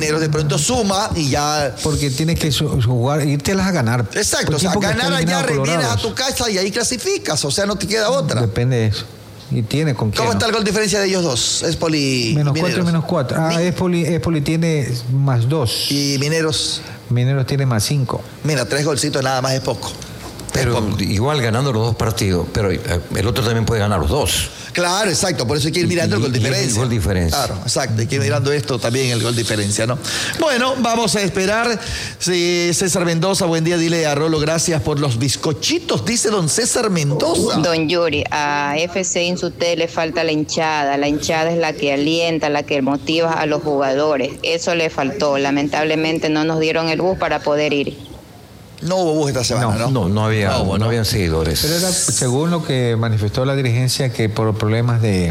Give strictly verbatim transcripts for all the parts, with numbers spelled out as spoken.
Mineros de pronto suma y ya... Porque tienes que jugar, írtelas a ganar. Exacto, o sea, ganar allá, vienes a tu casa y ahí clasificas, o sea, no te queda otra. Depende de eso. Y tiene con qué. ¿Cómo ¿no? está el gol diferencia de ellos dos? Espoli y menos Mineros. cuatro y menos cuatro. Ah, Mi... Espoli, Espoli tiene más dos. ¿Y Mineros? Mineros tiene más cinco. Mira, tres golcitos nada más es poco. Pero es poco. Igual ganando los dos partidos, pero el otro también puede ganar los dos. Claro, exacto, por eso hay que ir mirando y, el gol diferencia. El gol diferencia. Claro, exacto, hay que ir mirando esto también, el gol diferencia, ¿no? Bueno, vamos a esperar. Sí, César Mendoza, buen día, dile a Rolo, gracias por los bizcochitos, dice don César Mendoza. Don Yuri, a F C Insute le falta la hinchada, la hinchada es la que alienta, la que motiva a los jugadores, eso le faltó, lamentablemente no nos dieron el bus para poder ir. No hubo bus esta semana, ¿no? No, no, no había, no, no, no habían seguidores. Pero era según lo que manifestó la dirigencia que por problemas de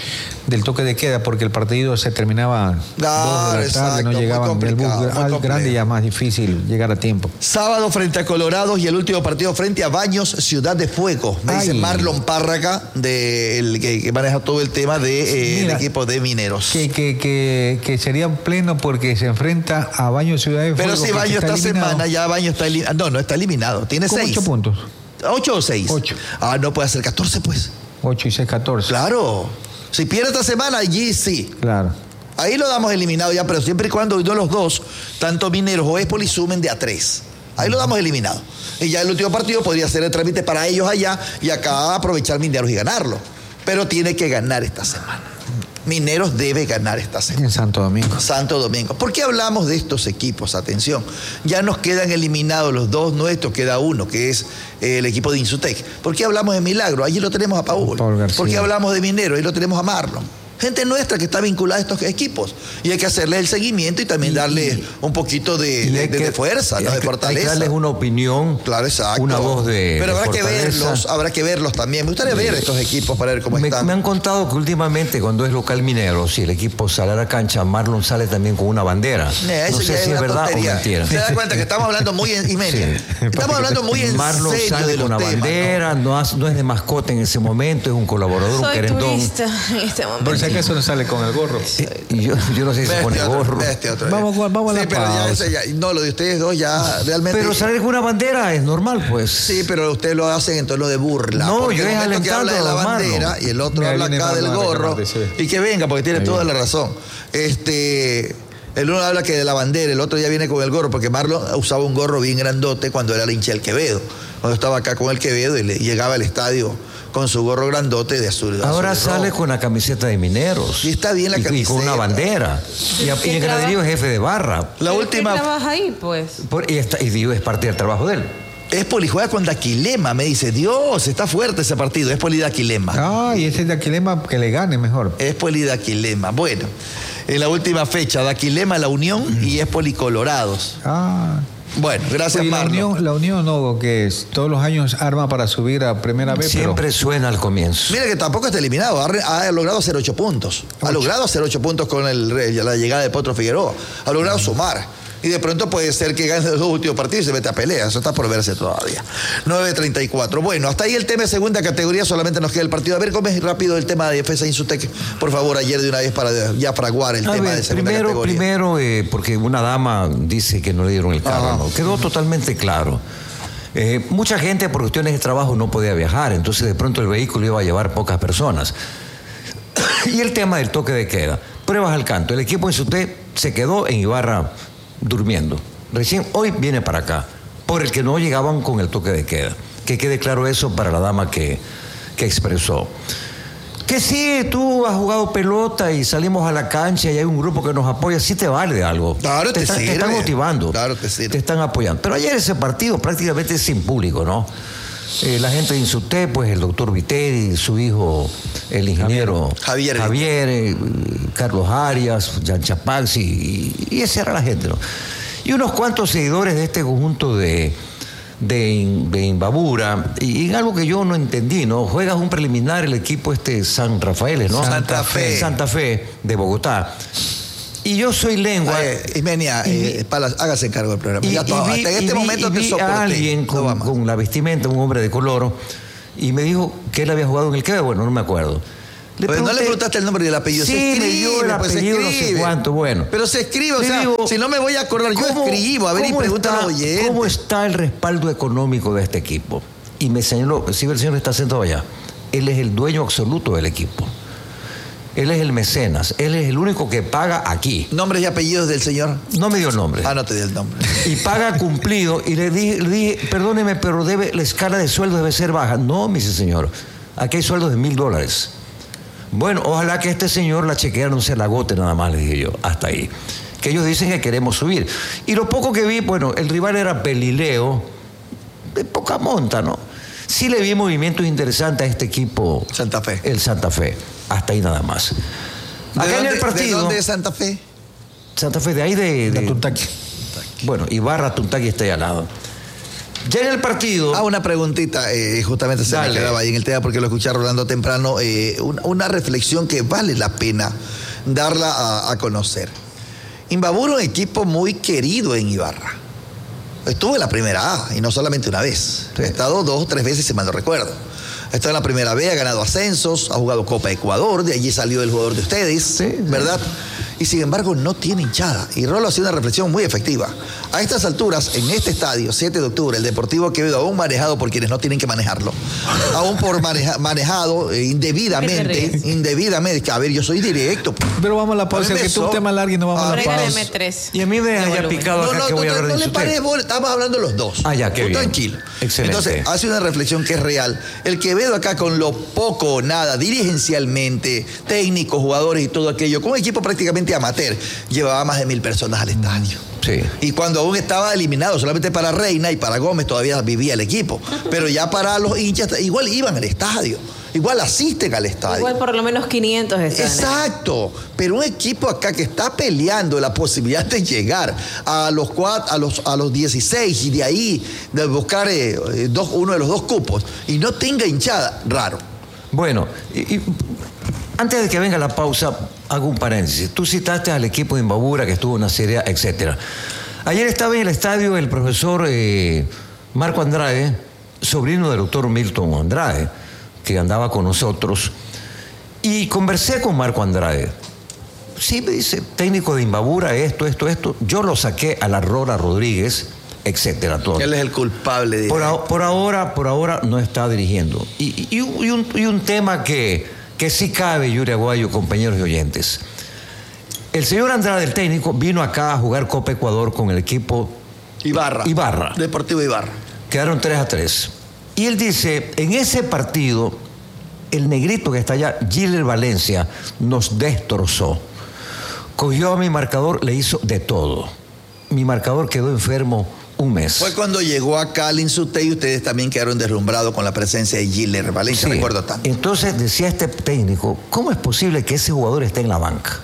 del toque de queda, porque el partido se terminaba claro, dos de la exacto, tarde, no llegaban el bus al grande, ya más difícil llegar a tiempo. Sábado frente a Colorados y el último partido frente a Baños, Ciudad de Fuego. Me Ay. dice Marlon Párraga, de el, que, que maneja todo el tema del de, eh, equipo de Mineros. Que, que, que, que sería pleno porque se enfrenta a Baños Ciudad de Fuego. Pero si Baños esta eliminado. semana ya Baños está eliminado. No, no está eliminado. Tiene seis. Ocho puntos. ¿Ocho o seis? Ocho. Ah, no puede ser catorce, pues. Ocho y seis, catorce. Claro. Si pierde esta semana, allí sí. Claro. Ahí lo damos eliminado ya, pero siempre y cuando los dos, tanto Mineros o Espoli, sumen de a tres. Ahí lo damos eliminado. Y ya el último partido podría ser el trámite para ellos allá y acá aprovechar Mineros y ganarlo. Pero tiene que ganar esta semana. Mineros debe ganar esta semana. En Santo Domingo. Santo Domingo. ¿Por qué hablamos de estos equipos? Atención, ya nos quedan eliminados los dos nuestros, queda uno, que es el equipo de Insutec. ¿Por qué hablamos de Milagro? Allí lo tenemos a Paul. Paul ¿Por qué hablamos de Minero? Ahí lo tenemos a Marlon. Gente nuestra que está vinculada a estos equipos. Y hay que hacerle el seguimiento y también y, darle un poquito de, de, de, de fuerza, ¿no? De fortaleza. Hay que darles una opinión, claro, exacto. Una voz de Pero de habrá fortaleza. que verlos, habrá que verlos también. Me gustaría ver estos equipos para ver cómo me, están. Me han contado que últimamente cuando es local Minero, si el equipo sale a la cancha, Marlon sale también con una bandera. Eh, no sé si es verdad tontería. o mentira. Se da cuenta que estamos hablando muy en, y media. Sí. Estamos hablando muy en Marlon serio sale de los con una temas, bandera, ¿no? No, no es de mascota en ese momento, es un colaborador, Soy un querendón. turista en este momento. Por si acaso no sale con el gorro. Y yo, yo no sé si se pone otro, gorro. Otro, vamos, vamos a la sí, pero ya ese, ya, no, lo de ustedes dos ya realmente. Pero salir con una bandera es normal, pues. Sí, pero ustedes lo hacen en tono de burla. No, yo es alentando que habla de la bandera y el otro habla acá del gorro. Y que venga, porque tiene toda la razón. Este. El uno habla que de la bandera, el otro ya viene con el gorro, porque Marlon usaba un gorro bien grandote cuando era el hincha del Quevedo. Cuando estaba acá con el Quevedo y le llegaba al estadio con su gorro grandote de azul. Ahora azul sale rojo. con la camiseta de Mineros. Y está bien la y, camiseta. Y con una bandera. Y, y en Graderío es jefe de barra. La última. ¿Qué trabaja ahí, pues? Por, y, está, y digo, es parte del trabajo de él. Espoli juega con Daquilema, me dice. Dios, está fuerte ese partido. Espoli Daquilema. Ah, y ese Daquilema que le gane mejor. Espoli Daquilema. Bueno, en la última fecha, Daquilema, La Unión mm. y Espoli Colorados. Ah. bueno, gracias, Oye, Marlon. La Unión, la Unión no, que es, todos los años arma para subir a primera vez. Siempre pero... suena al comienzo. Mira que tampoco está eliminado, ha, ha logrado hacer ocho puntos. Ha logrado hacer ocho puntos con el, la llegada de Potro Figueroa. Ha logrado sumar. Y de pronto puede ser que gane los dos últimos partidos y se mete a pelea. Eso está por verse todavía. nueve treinta y cuatro. Bueno, hasta ahí el tema de segunda categoría. Solamente nos queda el partido. A ver, Gómez, rápido el tema de Defensa Insutec. Por favor, ayer de una vez para ya fraguar el a tema ver, de segunda primero, categoría. Primero, eh, porque una dama dice que no le dieron el carro. ¿no? Quedó totalmente claro. Eh, mucha gente por cuestiones de trabajo no podía viajar. Entonces, de pronto el vehículo iba a llevar pocas personas. Y el tema del toque de queda. Pruebas al canto. El equipo Insutec se quedó en Ibarra durmiendo. Recién hoy viene para acá, por el que no llegaban con el toque de queda. Que quede claro eso para la dama que, que expresó. Que sí, tú has jugado pelota y salimos a la cancha y hay un grupo que nos apoya, sí te vale de algo. Claro, te, te, están, sirve. te están motivando. Claro que sí. Te están apoyando. Pero ayer ese partido prácticamente sin público, ¿no? Eh, la gente de Insutec, pues el doctor Viteri, su hijo, el ingeniero Javier, Javier eh, Carlos Arias, Jan Chapaxi, y, y esa era la gente, ¿no? Y unos cuantos seguidores de este conjunto de, de, de Imbabura, y, y algo que yo no entendí, ¿no? Juegas un preliminar el equipo este San Rafael, ¿no? Santa Fe. Santa Fe de Bogotá. Y yo soy lengua. Eh, Ismenia, eh, Palas, hágase cargo del programa. Y, ya todo, y vi, hasta en este y momento vi, te vi soporté. a alguien con, no con la vestimenta, un hombre de color, y me dijo que él había jugado en el Quevedo. Bueno, no me acuerdo. Le Pero no le preguntaste el nombre y el apellido. Sí, se escribe, me dio el pues, se apellido, no escribe. sé cuánto, bueno. Pero se escribe, o Le sea, digo, si no me voy a acordar, yo ¿cómo- escribo, a ver, y cómo pregunta a está- los oyentes. ¿Cómo está el respaldo económico de este equipo? Y me señaló, si el señor está sentado allá, él es el dueño absoluto del equipo. Él es el mecenas, él es el único que paga aquí. ¿Nombres y apellidos del señor? No me dio el nombre. Ah, no te di el nombre. Y paga cumplido. Y le dije, le dije, perdóneme, pero debe, la escala de sueldo debe ser baja. No, me dice señor, aquí hay sueldos de mil dólares. Bueno, ojalá que este señor la chequera no se la agote nada más, le dije yo, hasta ahí. Que ellos dicen que queremos subir. Y lo poco que vi, bueno, el rival era Pelileo, de poca monta, ¿no? Sí le vi movimientos interesantes a este equipo. Santa Fe. El Santa Fe. Hasta ahí nada más. ¿De Acá dónde, en el partido. ¿De dónde es Santa Fe? Santa Fe, de ahí de. De de Tuntaqui. Bueno, Ibarra, Tuntaqui está ahí al lado. Ya en el partido. Ah, una preguntita, eh, justamente se Dale. me quedaba ahí en el tema porque lo escuché Rolando temprano. Eh, una, una reflexión que vale la pena darla a, a conocer. Imbabura, un equipo muy querido en Ibarra. Estuvo en la primera A y no solamente una vez. Sí. Ha estado dos o tres veces, si mal no recuerdo. Ha estado en la primera B, ha ganado ascensos, ha jugado Copa Ecuador, de allí salió el jugador de ustedes, Sí, sí. ¿verdad? Y sin embargo no tiene hinchada. Y Rolo ha sido una reflexión muy efectiva. A estas alturas, en este estadio, siete de octubre, el Deportivo Quevedo, aún manejado por quienes no tienen que manejarlo, aún por maneja- manejado eh, indebidamente, ¿Qué te ríes? indebidamente. A ver, yo soy directo. Pero vamos a la pausa, A mí que me tú un so- tema largo y no vamos a la Régáleme pausa. tres. Y a mí me de haya volumen. picado No, acá no, que no, voy a no, hablar no de le usted. pares bola, estamos hablando los dos. Ah, ya, qué Tú bien. tranquilo. Excelente. Entonces, hace una reflexión que es real. El Quevedo acá con lo poco o nada, dirigencialmente, técnicos, jugadores y todo aquello, con un equipo prácticamente amateur, llevaba más de mil personas al estadio. Sí. Y cuando aún estaba eliminado, solamente para Reina y para Gómez todavía vivía el equipo. Pero ya para los hinchas, igual iban al estadio. Igual asisten al estadio. Igual por lo menos quinientos están. Exacto, pero un equipo acá que está peleando la posibilidad de llegar a los cuatro, a los, a los dieciséis y de ahí de buscar eh, eh, dos, uno de los dos cupos y no tenga hinchada, raro. Bueno, y, y antes de que venga la pausa, hago un paréntesis. Tú citaste al equipo de Imbabura que estuvo en una serie, etcétera. Ayer estaba en el estadio el profesor eh, Marco Andrade, sobrino del doctor Milton Andrade, que andaba con nosotros, y conversé con Marco Andrade. Sí, me dice, técnico de Imbabura, esto, esto, esto. Yo lo saqué a la Rora Rodríguez, etcétera, todo. Él es el culpable de... Por, a- por ahora, por ahora no está dirigiendo. Y, y- y un, y un- y un tema que, que sí cabe, Yuri Aguayo, compañeros y oyentes. El señor Andrade, el técnico, vino acá a jugar Copa Ecuador con el equipo. Ibarra. Ibarra. Deportivo Ibarra. Quedaron tres a tres. Y él dice, en ese partido, el negrito que está allá, Giller Valencia, nos destrozó. Cogió a mi marcador, le hizo de todo. Mi marcador quedó enfermo un mes. Fue cuando llegó acá al Insute y ustedes también quedaron deslumbrados con la presencia de Giller Valencia, Sí. recuerdo tanto. Entonces decía este técnico, ¿cómo es posible que ese jugador esté en la banca?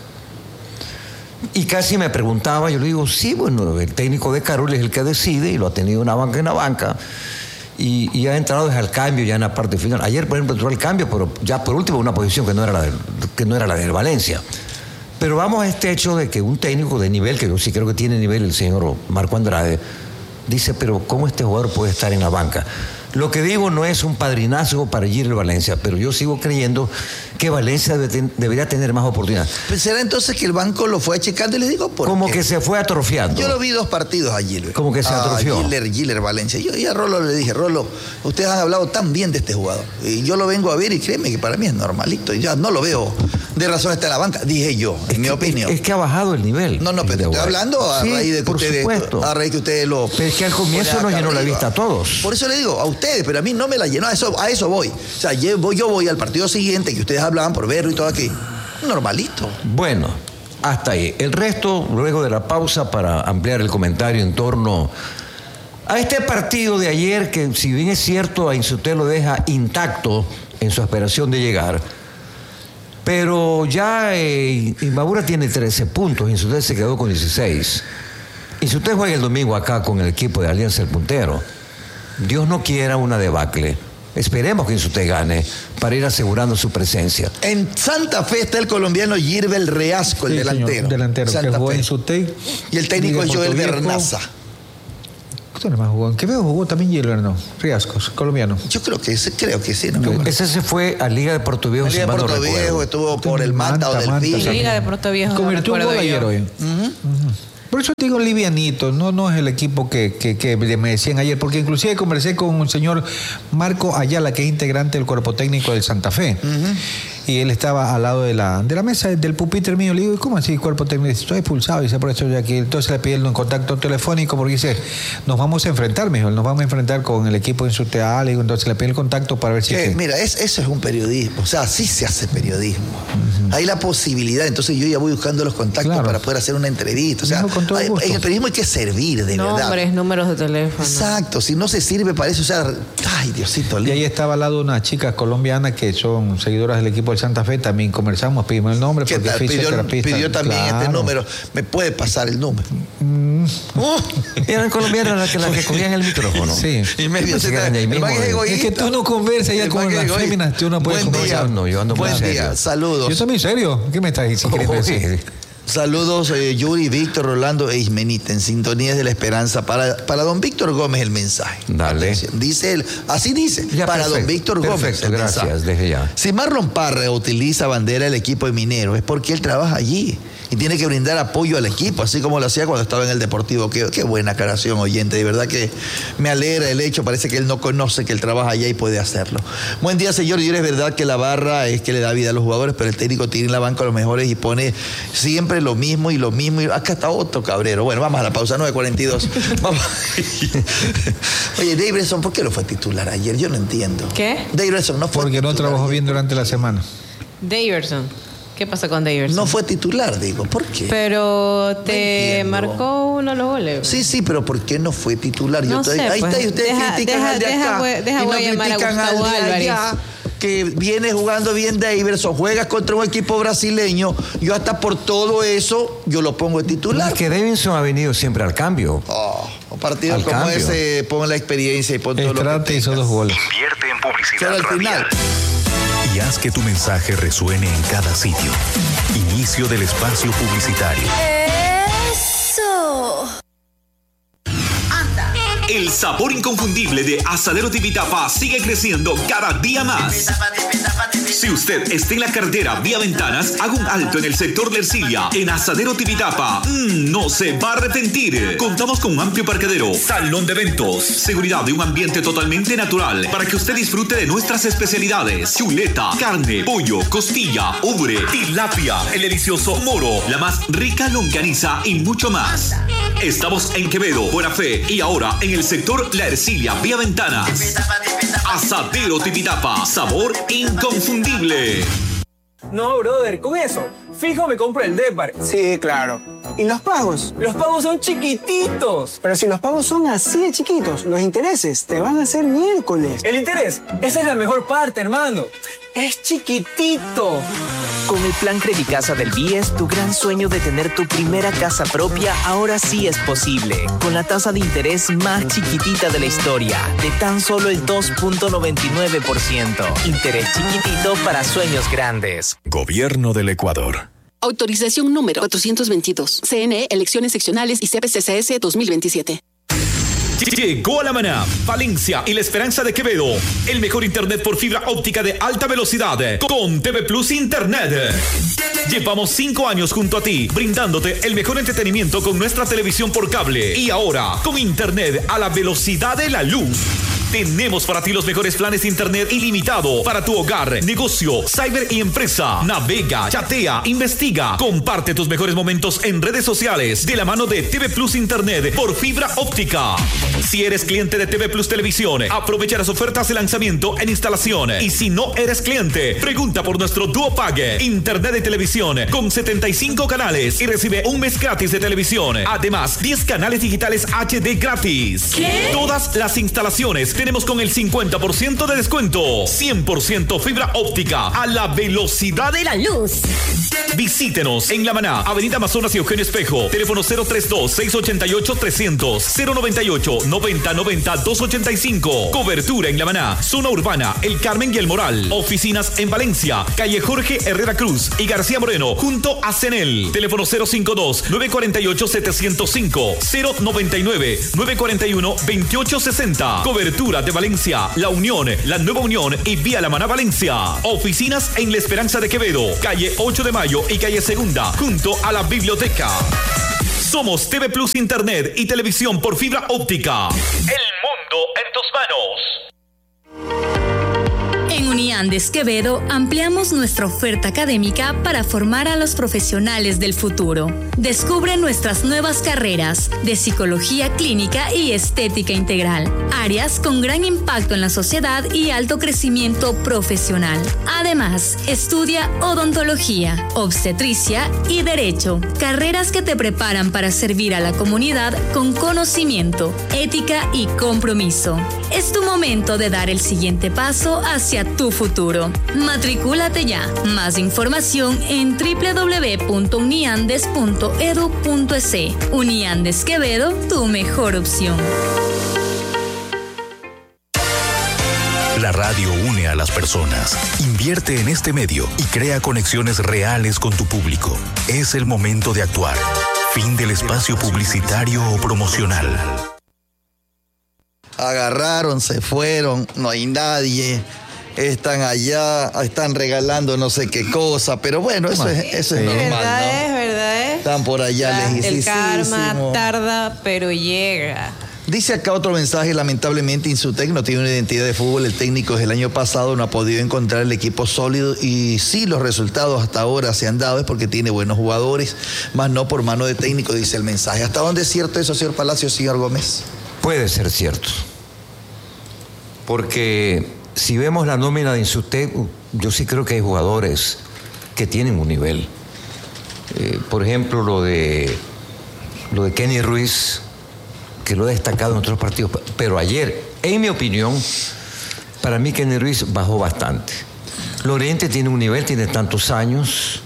Y casi me preguntaba, yo le digo, sí, bueno, el técnico de Carol es el que decide y lo ha tenido una banca en la banca. Y, y ha entrado desde el cambio ya en la parte final. Ayer, por ejemplo, entró el cambio, pero ya por último una posición que no era la del, que no era la del Valencia. Pero vamos a este hecho de que un técnico de nivel, que yo sí creo que tiene nivel el señor Marco Andrade, dice, pero ¿cómo este jugador puede estar en la banca? Lo que digo no es un padrinazgo para Giller Valencia, pero yo sigo creyendo que Valencia debe ten- debería tener más oportunidades. Pues será entonces que el banco lo fue achicando y le digo por Como qué. que se fue atrofiando. Yo lo vi dos partidos a Giller. Como que se a atrofió. Giller, Giller Valencia. Yo y a Rolo le dije, Rolo, ustedes han hablado tan bien de este jugador. Y yo lo vengo a ver y créeme que para mí es normalito. Y ya no lo veo de razón está en la banca, dije yo, en Es mi que- opinión. Es, es que ha bajado el nivel. No, no, pero de estoy Aguayo. hablando a Sí, raíz de que por ustedes. supuesto. A raíz que ustedes lo. Pero es que al comienzo ponen nos acá llenó la arriba. vista a todos. Por eso le digo, a ustedes, pero a mí no me la llenó, a eso, a eso voy. O sea, yo voy, yo voy al partido siguiente que ustedes hablaban por verlo y todo aquí. Normalito. Bueno, hasta ahí. El resto, luego de la pausa, para ampliar el comentario en torno a este partido de ayer, que si bien es cierto, a Insuté lo deja intacto en su aspiración de llegar, pero ya eh, Imbabura tiene trece puntos, Insuté se quedó con dieciséis. Insuté juega el domingo acá con el equipo de Alianza El Puntero. Dios no quiera una debacle. Esperemos que Insuté gane para ir asegurando su presencia. En Santa Fe está el colombiano Girbel Reasco, el Sí, señor, delantero. delantero, Santa que jugó Fe. en Sutey. Y el técnico es Liga Joel Puerto Viejo. Bernaza. ¿Dónde más jugó? ¿En Quevedo jugó también Gilbert, no? Riascos, colombiano. Yo creo que ese, creo que sí, ¿no? No, Ese se fue a Liga de Puerto Viejo, Liga si de mal no Puerto recuerdo. Viejo, estuvo por el Manta, o del Manta, Pino. Manta. Liga de Puerto Viejo. Convirtió un recuerdo gol yo. ayer hoy. Ujú. Por eso digo livianito, no, no es el equipo que, que, que me decían ayer, porque inclusive conversé con un señor Marco Ayala, que es integrante del cuerpo técnico del Santa Fe. Uh-huh. Y él estaba al lado de la, de la mesa del pupitre mío. Le digo, ¿cómo así cuerpo técnico? Dice, estoy expulsado. Dice, por eso ya aquí. Entonces le pidieron un contacto telefónico porque dice, nos vamos a enfrentar, mijo. Nos vamos a enfrentar con el equipo en su teatro. Entonces le pidieron el contacto para ver si... Que, que... Mira, es, eso es un periodismo. O sea, así se hace periodismo. Uh-huh. Hay la posibilidad. Entonces yo ya voy buscando los contactos claro. para poder hacer una entrevista. O sea, hay, en el periodismo hay que servir, de Nombres, verdad. Nombres, números de teléfono. Exacto. Si no se sirve para eso, o sea, ay, Diosito lindo. Y ahí estaba al lado una chica colombiana que son seguidoras del equipo del Santa Fe. También conversamos, pedimos el nombre porque tal? fisioterapista. Pidió, pidió también claro. este número. ¿Me puede pasar el número? Mm. Uh. Eran colombianas las que, las que cogían el micrófono. Sí. Y medio se quedan ahí mismo. Es, es que tú no conversas ya con las féminas, tú no puedes conversar. No, yo ando muy Buen serio. día, saludos. Yo también serio. ¿Qué me estás diciendo? Oh, sí. Saludos, eh, Yuri, Víctor, Rolando e Ismenita, en sintonías de la esperanza. Para, para don Víctor Gómez el mensaje. Dale. Atención. Dice él, así dice, Ya, para perfecto, don Víctor Gómez. Perfecto, el gracias, mensaje. desde ya. Si Marlon Parra utiliza bandera del equipo de Minero, es porque él trabaja allí y tiene que brindar apoyo al equipo, así como lo hacía cuando estaba en el Deportivo. Qué, qué buena aclaración, oyente, de verdad que me alegra el hecho, parece que él no conoce que él trabaja allá y puede hacerlo. Buen día, señor, y es verdad que la barra es que le da vida a los jugadores, pero el técnico tiene en la banca a los mejores y pone siempre lo mismo y lo mismo. Y acá está otro cabrero. Bueno, vamos a la pausa, nueve cuarenta y dos. Vamos. Oye, Davidson, ¿por qué no fue titular ayer? Yo no entiendo. ¿Qué? Davidson no fue Porque titular no trabajó ayer. bien durante la semana. Daverson. ¿Qué pasa con Daverson? No fue titular, digo. ¿Por qué? Pero te entiendo. marcó uno los goles. Sí, sí, pero ¿por qué no fue titular? No Yo sé, ahí pues. está, y ustedes Deja- critican deja- al de deja acá. voy- deja y no voy a llamar a critican al Gustavo de allá, Álvarez. que viene jugando bien Daverson, juegas contra un equipo brasileño. Yo hasta por todo eso, yo lo pongo de titular. Es que Davidson ha venido siempre al cambio. Oh, un partido Al como cambio. ese, pon la experiencia y pon todo lo que Estrate hizo tengas. dos goles. Invierte en publicidad Pero al radial. final, Y haz que tu mensaje resuene en cada sitio. Inicio del espacio publicitario. Eso. El sabor inconfundible de Asadero Tipitapa sigue creciendo cada día más. Si usted está en la carretera vía Ventanas, haga un alto en el sector de Ercilia, en Asadero Tipitapa. Mm, no se va a arrepentir. Contamos con un amplio parqueadero, salón de eventos, seguridad de un ambiente totalmente natural para que usted disfrute de nuestras especialidades: chuleta, carne, pollo, costilla, ubre, tilapia, el delicioso moro, la más rica longaniza y mucho más. Estamos en Quevedo, Buena Fe y ahora en el sector La Ercilia, vía Ventanas. Asadero Tipitapa, sabor inconfundible. No, brother, con eso, fijo me compro el Depar. Sí, claro. ¿Y los pagos? Los pagos son chiquititos. Pero si los pagos son así de chiquitos, los intereses te van a hacer miércoles. El interés, esa es la mejor parte, hermano. Es chiquitito. Con el plan Credicasa del B I E S, tu gran sueño de tener tu primera casa propia ahora sí es posible. Con la tasa de interés más chiquitita de la historia, de tan solo el dos punto noventa y nueve por ciento. Interés chiquitito para sueños grandes. Gobierno del Ecuador. Autorización número cuatrocientos veintidós. C N E, Elecciones Seccionales y C P C C S dos mil veintisiete. Llegó a La Maná, Valencia y La Esperanza de Quevedo. El mejor internet por fibra óptica de alta velocidad con T V Plus Internet. Llevamos cinco años junto a ti, brindándote el mejor entretenimiento con nuestra televisión por cable. Y ahora, con internet a la velocidad de la luz. Tenemos para ti los mejores planes de internet ilimitado para tu hogar, negocio, cyber y empresa. Navega, chatea, investiga. Comparte tus mejores momentos en redes sociales de la mano de T V Plus Internet por fibra óptica. Si eres cliente de T V Plus Televisión, aprovecha las ofertas de lanzamiento en instalación. Y si no eres cliente, pregunta por nuestro Duo Pague, Internet de televisión con setenta y cinco canales y recibe un mes gratis de televisión. Además, diez canales digitales H D gratis. ¿Qué? Todas las instalaciones de tenemos con el cincuenta por ciento de descuento. cien por ciento fibra óptica a la velocidad de la luz. Visítenos en La Maná, Avenida Amazonas y Eugenio Espejo. Teléfono cero treinta y dos, seiscientos ochenta y ocho, trescientos, cero noventa y ocho, noventa noventa, doscientos ochenta y cinco. Cobertura en La Maná, zona urbana, El Carmen y El Moral. Oficinas en Valencia, calle Jorge Herrera Cruz y García Moreno, junto a Cenel. Teléfono cero cincuenta y dos, nueve cuatro ocho, siete cero cinco, cero noventa y nueve, nueve cuatro uno, veintiocho sesenta. Cobertura de Valencia, La Unión, La Nueva Unión y Vía La Maná Valencia. Oficinas en La Esperanza de Quevedo, calle ocho de mayo y calle Segunda, junto a la biblioteca. Somos T V Plus Internet y televisión por fibra óptica. El mundo en tus manos. En Uniandes Quevedo ampliamos nuestra oferta académica para formar a los profesionales del futuro. Descubre nuestras nuevas carreras de psicología clínica y estética integral, áreas con gran impacto en la sociedad y alto crecimiento profesional. Además, estudia odontología, obstetricia y derecho, carreras que te preparan para servir a la comunidad con conocimiento, ética y compromiso. Es tu momento de dar el siguiente paso hacia tu futuro. Matricúlate ya. Más información en doble u doble u doble u punto uniandes punto edu punto es. Uniandes Quevedo, tu mejor opción. La radio une a las personas. Invierte en este medio y crea conexiones reales con tu público. Es el momento de actuar. Fin del espacio publicitario o promocional. Agarraron, se fueron, no hay nadie. Están allá, están regalando no sé qué cosa, pero bueno, eso es, eso es Sí. normal, Verdad ¿no? es, verdad es. Están por allá Ya, el lejísimos. karma tarda, pero llega. Dice acá otro mensaje, lamentablemente Insutec no tiene una identidad de fútbol, el técnico desde el año pasado no ha podido encontrar el equipo sólido y sí los resultados hasta ahora se han dado es porque tiene buenos jugadores, más no por mano de técnico, dice el mensaje. ¿Hasta dónde es cierto eso, señor Palacio, señor Gómez? Puede ser cierto, porque si vemos la nómina de Insutec, yo sí creo que hay jugadores que tienen un nivel. Eh, por ejemplo, lo de, lo de Kenny Ruiz, que lo he destacado en otros partidos. Pero ayer, en mi opinión, para mí Kenny Ruiz bajó bastante. Lorente tiene un nivel, tiene tantos años.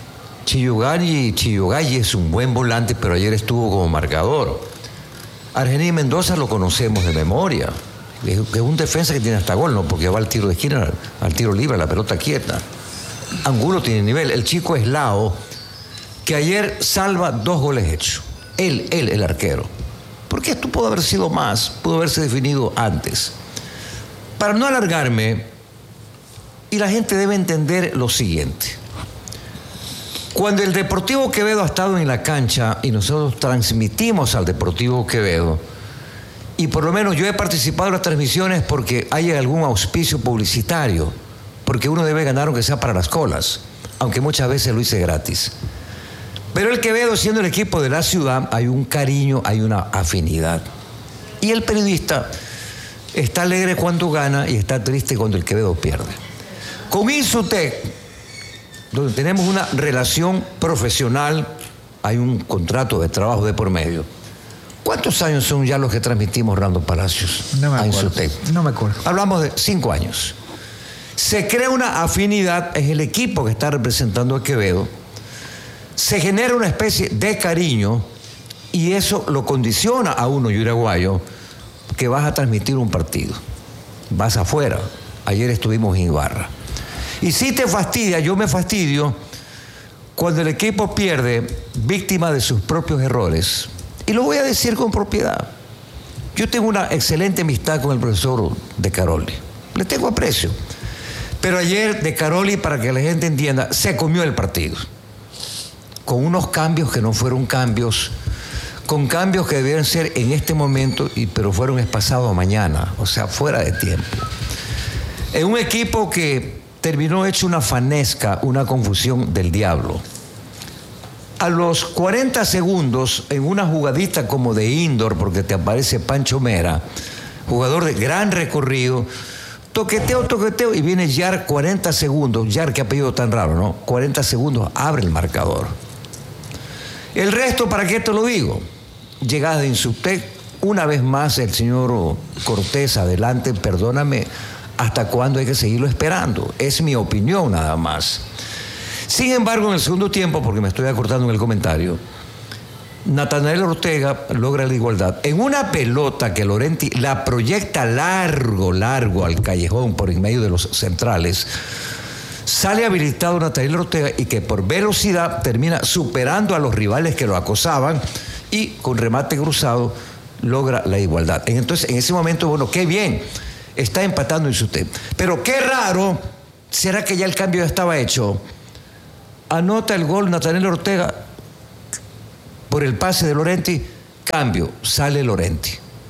Chiyugari, Chiyugari es un buen volante, pero ayer estuvo como marcador. Argenis Mendoza lo conocemos de memoria. Es un defensa que tiene hasta gol, ¿no? Porque va al tiro de esquina, al tiro libre, a la pelota quieta. Angulo tiene nivel. El chico es Lao, que ayer salva dos goles hechos. Él, él, el arquero. Porque esto pudo haber sido más, pudo haberse definido antes. Para no alargarme, y la gente debe entender lo siguiente. Cuando el Deportivo Quevedo ha estado en la cancha y nosotros transmitimos al Deportivo Quevedo, y por lo menos yo he participado en las transmisiones porque hay algún auspicio publicitario, porque uno debe ganar aunque sea para las colas, aunque muchas veces lo hice gratis. Pero el Quevedo, siendo el equipo de la ciudad, hay un cariño, hay una afinidad. Y el periodista está alegre cuando gana y está triste cuando el Quevedo pierde. Con Insutec, donde tenemos una relación profesional, hay un contrato de trabajo de por medio. ¿Cuántos años son ya los que transmitimos Orlando Palacios No me a acuerdo. Insutec? No me acuerdo. Hablamos de cinco años. Se crea una afinidad, es el equipo que está representando a Quevedo. Se genera una especie de cariño y eso lo condiciona a uno uruguayo que vas a transmitir un partido. Vas afuera. Ayer estuvimos en Ibarra. Y si te fastidia, yo me fastidio cuando el equipo pierde víctima de sus propios errores. Y lo voy a decir con propiedad. Yo tengo una excelente amistad con el profesor De Caroli. Le tengo aprecio. Pero ayer De Caroli, para que la gente entienda, se comió el partido. Con unos cambios que no fueron cambios, con cambios que debieron ser en este momento, y, pero fueron espasados mañana, o sea, fuera de tiempo. En un equipo que terminó hecho una fanesca, una confusión del diablo. A los cuarenta segundos, en una jugadita como de indoor, porque te aparece Pancho Mera, jugador de gran recorrido, toqueteo, toqueteo, y viene Yar cuarenta segundos, Yar, qué apellido tan raro, ¿no? cuarenta segundos, abre el marcador. El resto, ¿para qué te lo digo? Llegada de Insutec, una vez más el señor Cortés, adelante, perdóname, ¿hasta cuándo hay que seguirlo esperando? Es mi opinión nada más. Sin embargo, en el segundo tiempo, porque me estoy acortando en el comentario, Natanael Ortega logra la igualdad. En una pelota que Lorenti la proyecta largo, largo al callejón por en medio de los centrales, sale habilitado Natanael Ortega y que por velocidad termina superando a los rivales que lo acosaban y con remate cruzado logra la igualdad. Entonces, en ese momento, bueno, qué bien, está empatando en su té. Pero qué raro, ¿será que ya el cambio ya estaba hecho? Anota el gol Natanael Ortega por el pase de Lorenti, cambio, sale Lorenti.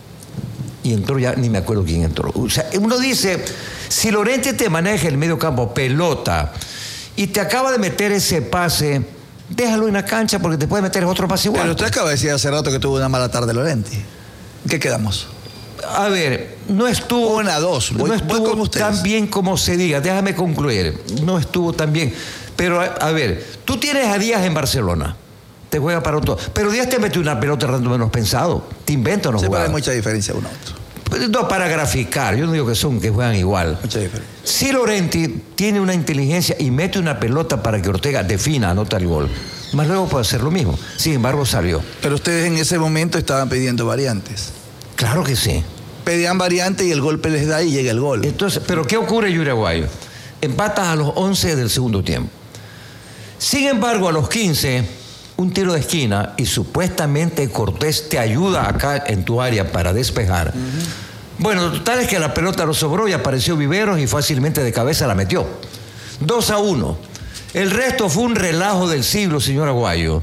Y entró ya, ni me acuerdo quién entró. O sea, uno dice, si Lorenti te maneja el medio campo, pelota, y te acaba de meter ese pase, déjalo en la cancha porque te puede meter otro pase igual. Pero usted acaba de decir hace rato que tuvo una mala tarde Lorenti. ¿En qué quedamos? A ver, no estuvo... Una, dos. Voy, no estuvo voy con ustedes. tan bien como se diga. Déjame concluir. No estuvo tan bien. Pero, a, a ver, tú tienes a Díaz en Barcelona. Te juega para otro. Pero Díaz te mete una pelota random menos pensado. Te inventa una jugada. jugada. Hay mucha diferencia uno a otro. No, para graficar. Yo no digo que son, que juegan igual. Mucha diferencia. Si Lorenti tiene una inteligencia y mete una pelota para que Ortega defina, anota el gol, más luego puede hacer lo mismo. Sin embargo, salió. Pero ustedes en ese momento estaban pidiendo variantes. Claro que sí. Pedían variantes y el golpe les da y llega el gol. Entonces, ¿pero qué ocurre, Yuri Aguayo? Empatas a los once del segundo tiempo. Sin embargo, a los quince, un tiro de esquina y supuestamente Cortés te ayuda acá en tu área para despejar. Uh-huh. Bueno, total es que la pelota lo sobró y apareció Viveros y fácilmente de cabeza la metió. dos a uno. El resto fue un relajo del siglo, señor Aguayo.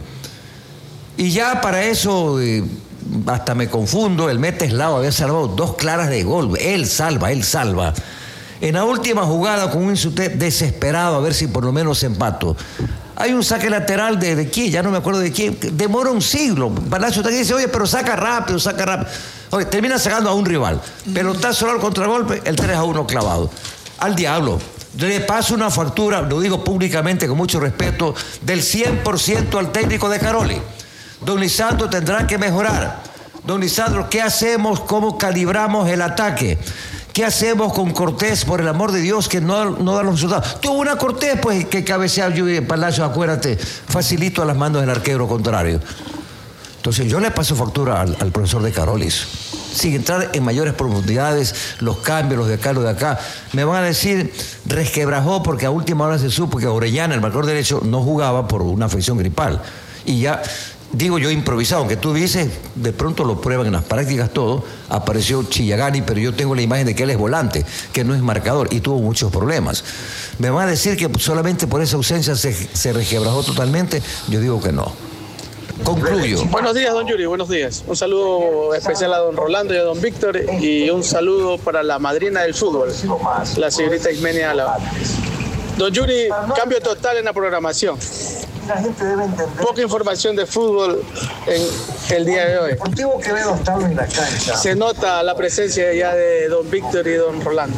Y ya para eso... Eh, hasta me confundo, el Meteslao había salvado dos claras de gol. Él salva, él salva. En la última jugada, con un Insuté desesperado a ver si por lo menos empato. Hay un saque lateral de, de quién, ya no me acuerdo de quién, demora un siglo. Palacio dice, oye, pero saca rápido, saca rápido. Oye, termina sacando a un rival. Pelotazo al contragolpe, el tres a uno clavado. Al diablo. Le paso una factura, lo digo públicamente con mucho respeto, del cien por ciento al técnico de Caroli. Don Lisandro tendrá que mejorar. Don Lisandro, ¿qué hacemos? ¿Cómo calibramos el ataque? ¿Qué hacemos con Cortés, por el amor de Dios, que no, no da los resultados? Tuvo una Cortés, pues, que cabecea Yubi Palacio, acuérdate, facilito a las manos del arquero contrario. Entonces, yo le paso factura al, al profesor de Carolis. Sin entrar en mayores profundidades, los cambios, los de acá, los de acá. Me van a decir, resquebrajó, porque a última hora se supo que Orellana, el marcador derecho, no jugaba por una afección gripal. Y ya... Digo yo improvisado, aunque tú dices, de pronto lo prueban en las prácticas todo, apareció Chillagani, pero yo tengo la imagen de que él es volante, que no es marcador, y tuvo muchos problemas. ¿Me van a decir que solamente por esa ausencia se, se resquebrajó totalmente? Yo digo que no. Concluyo. Buenos días, don Yuri, buenos días. Un saludo especial a don Rolando y a don Víctor, y un saludo para la madrina del fútbol, la señorita Ismenia Álava. Don Yuri, cambio total en la programación. Poca información de fútbol en el día de hoy. En la cancha. Se nota la presencia ya de don Víctor y don Rolando.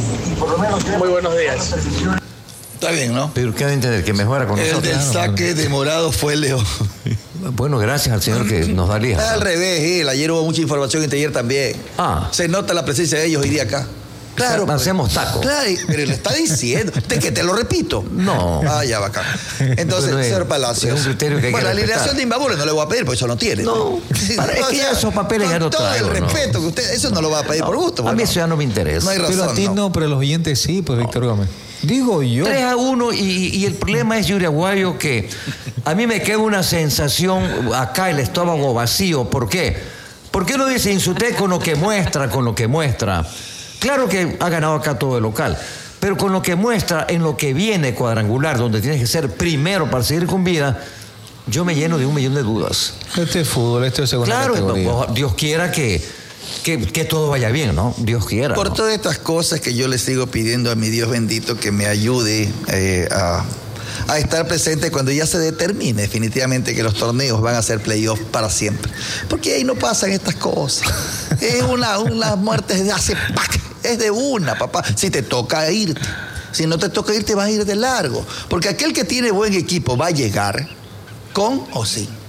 Muy buenos días. Está bien, ¿no? Pero ¿qué deben entender? Que mejora con el nosotros. El del saque demorado fue Leo. Bueno, gracias al señor que nos da lija. Al revés, él. Ayer hubo mucha información y ayer también. Ah. Se nota la presencia de ellos hoy día acá. Claro, o sea, hacemos taco. Claro, pero le está diciendo. ¿De que te lo repito? No. Ah, ya va acá. Entonces, bueno, señor Palacios. Es un criterio que hay bueno, que la alineación de Imbabure no le voy a pedir, porque eso no tiene. No. Para, es que ya esos papeles ya no traigo. Todo el ¿no? respeto que usted, eso no lo va a pedir no, por gusto. Bueno. A mí eso ya no me interesa. No hay razón. Pero a ti no, no pero a los oyentes sí, pues, no. Víctor Gómez. Digo yo. tres a uno y, y el problema es, Yuri Aguayo, que a mí me queda una sensación acá, el estómago vacío. ¿Por qué? Porque uno dice Insuté con lo que muestra, con lo que muestra. Claro que ha ganado acá todo el local, pero con lo que muestra en lo que viene cuadrangular, donde tienes que ser primero para seguir con vida, yo me lleno de un millón de dudas. Este es fútbol, este es segunda claro, categoría. Claro, Dios quiera que, que, que todo vaya bien, ¿no? Dios quiera. Por ¿no? todas estas cosas que yo le sigo pidiendo a mi Dios bendito que me ayude eh, a... a estar presente cuando ya se determine definitivamente que los torneos van a ser playoffs para siempre. Porque ahí no pasan estas cosas. Es una, una muerte de hace ¡pac! Es de una, papá. Si te toca irte. Si no te toca irte, vas a ir de largo. Porque aquel que tiene buen equipo va a llegar con o sin.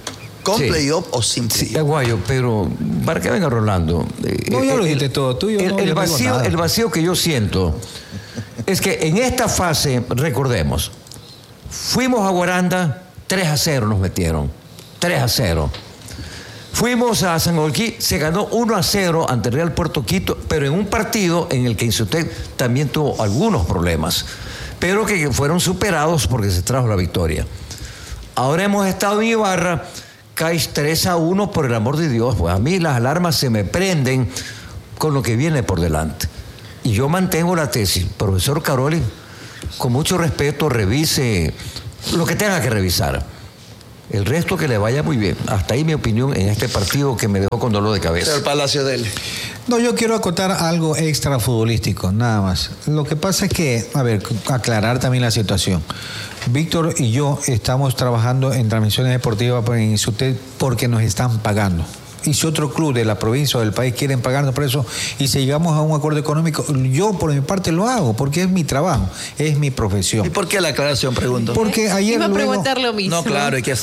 con Sí. playoff o sin playoff. Sí, Aguayo, pero para que venga Rolando. eh, No, ya el- lo dijiste todo. Tú y yo el, no, el yo no digo vacío, nada. el vacío que yo siento es que en esta fase, recordemos, fuimos a Guaranda, tres a cero nos metieron. tres a cero. Fuimos a San Olquí, se ganó uno a cero ante Real Puerto Quito, pero en un partido en el que Insutec también tuvo algunos problemas, pero que fueron superados porque se trajo la victoria. Ahora hemos estado en Ibarra, caes tres a uno, por el amor de Dios, pues a mí las alarmas se me prenden con lo que viene por delante. Y yo mantengo la tesis, profesor Caroli, con mucho respeto, revise lo que tenga que revisar. El resto que le vaya muy bien. Hasta ahí mi opinión en este partido que me dejó con dolor de cabeza. El Palacio de él. No, yo quiero acotar algo extra futbolístico, nada más. Lo que pasa es que, a ver, aclarar también la situación. Víctor y yo estamos trabajando en transmisiones deportivas en Insutec porque nos están pagando. Y si otro club de la provincia o del país quieren pagarnos por eso y si llegamos a un acuerdo económico, yo por mi parte lo hago porque es mi trabajo, es mi profesión. ¿Y por qué la aclaración, pregunto? Porque ayer Iba a luego- preguntar lo mismo. No, claro, hay que